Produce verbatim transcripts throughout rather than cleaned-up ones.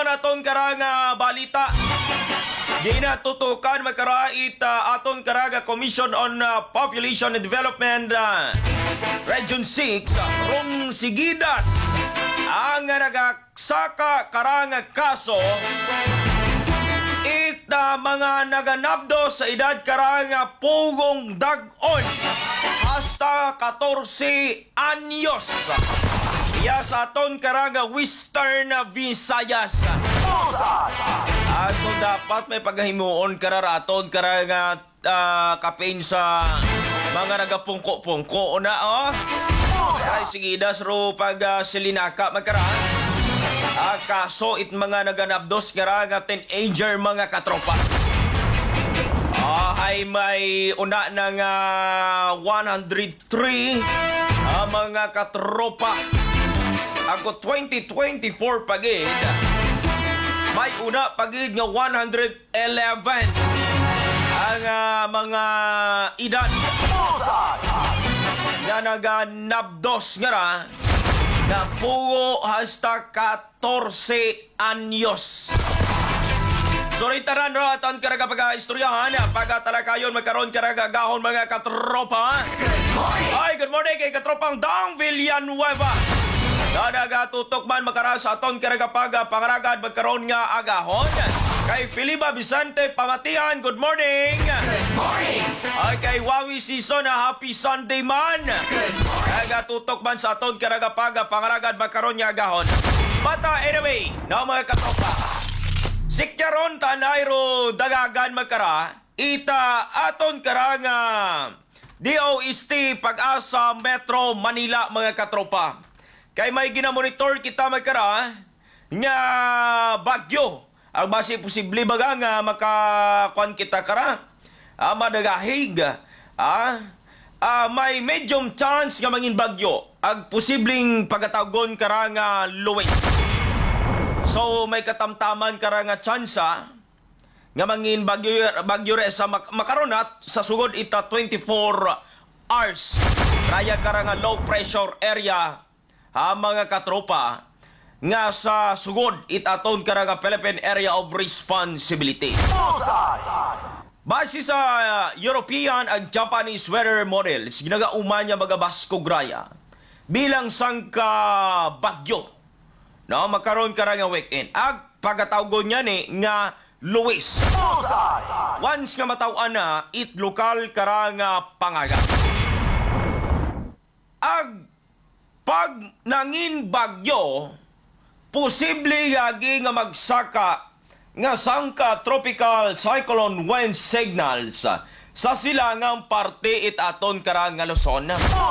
Sa naton karang uh, balita, ginatutukan magkarait uh, aton karaga Commission on uh, Population and Development uh, Region six, uh, rong sigidas ang nagaksaka karang kaso it uh, mga naganabdo sa edad karang pugong dag-on hasta fourteen anyos. Iya sa aton karanga Western Visayas. Ah, so dapat may paghimuon kararaton karanga uh, kapain sa mga nagapungko-pungko na oh. Ay sige das ro pag uh, silinaka magkaraan. Ah, kaso it mga naganabdos karanga teenager mga katropa. Ah, ay may una ng uh, one hundred three uh, mga katropa. Ako twenty twenty-four pagid, may una pagid nga one hundred eleven ang uh, mga edad na naganabdos nga ra na pugo hasta fourteen anyos. Soritaran ro aton karaga pag-istoryahan pagkatalakayon magkaroon karaga gahon mga katropa. Ay, good morning kay katropang Dang Villanueva. Nadagatutok man makara sa aton karagapaga pangaragad magkaroon nga agahon. Kay Filiba Vicente Pamatian, good morning. Good morning. Ay kay Wawi Season na happy Sunday man. Good morning. Nagatutok man sa aton karagapaga pangaragad magkaroon nga agahon. Bata anyway, na mga katropa. Sikyaron tanayro dagagan magkara ita aton karanga D O S T Pag-asa Metro Manila mga katropa. Kay may ginamonitor kita magkara nga bagyo. Ang base posible baga nga makakuan kita kara. Ah, madagahig. Ah, ah, may medium chance nga mangin bagyo. Ang posibleng pagkatawgon kara nga Luis. So may katamtaman kara nga tsansa nga mangin bagyo bagyo re sa mak makaronat sa sugod ita twenty-four hours. Raya kara nga low pressure area. Ha, mga katropa nga sa sugod itaton karanga Philippine Area of Responsibility. Base sa uh, European at Japanese weather models, ginagauman niya mga Basko-Graya bilang sangka bagyo. No, makaroon karanga weekend. Ag pagkatawgon niya ni nga Luis. Once nga matawaan na, it lokal karanga pangaga. Ag pag nangin bagyo, posible yagi nga magsaka nga sangka tropical cyclone wind signals sa silangang parte it aton karang nga Luzon.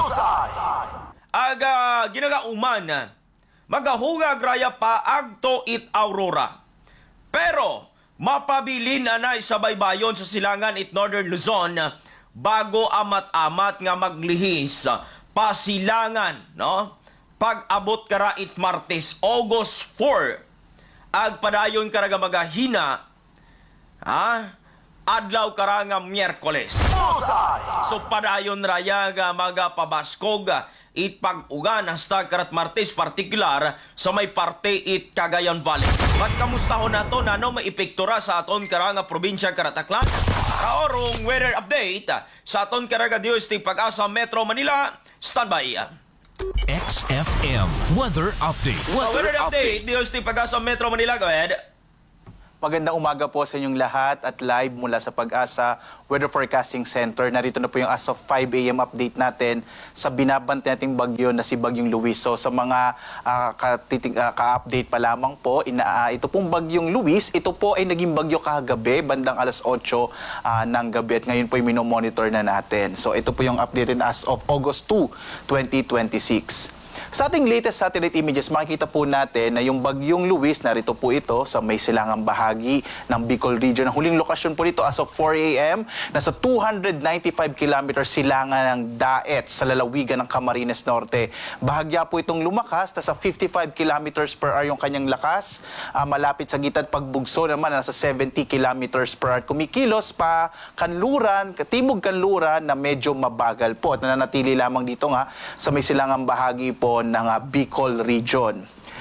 Aga ginagauman, magahugag raya pa agto it Aurora. Pero mapabilin anay sa baybayon sa silangan it Northern Luzon bago amat-amat nga maglihis pasilangan, no? Pag-abot kara it Martes, August four, ag padayon kara nga magahina, ha? Adlaw kara nga Miyerkules. So padayon raya nga magapabaskog it pag-ugan hasta karat Martes, partikular sa may parte it Cagayan Valley. At kamustahon nato na no maipektura sa aton kara nga probinsya Karataklan. Kaorong weather update sa aton kara nga D O S T Pag-asa Metro Manila. Standby. X F M Weather Update. Weather, weather Update. D O S T Pag-asa Metro Manila. Go ahead. Magandang umaga po sa inyong lahat at live mula sa Pag-asa Weather Forecasting Center. Narito na po yung as of five A M update natin sa binabantay nating bagyo na si Bagyong Luis. So sa mga uh, katiting, uh, ka-update pa lamang po, ina, uh, ito pong Bagyong Luis, ito po ay naging bagyo kagabi, bandang alas otso uh, ng gabi at ngayon po ay minomonitor na natin. So ito po yung update as of August two, twenty twenty-six. Sa ating latest satellite images, makikita po natin na yung Bagyong Luis, narito po ito sa may silangang bahagi ng Bicol region. Ang huling lokasyon po nito as of four A M, nasa two hundred ninety-five kilometers silangan ng Daet sa lalawigan ng Camarines Norte. Bahagya po itong lumakas, nasa fifty-five kilometers per hour yung kanyang lakas. Uh, malapit sa gitad pagbugso naman, nasa seventy kilometers per hour. Kumikilos pa kanluran, katimog kanluran na medyo mabagal po at nananatili lamang dito nga sa may silangang bahagi po ng uh, Bicol region.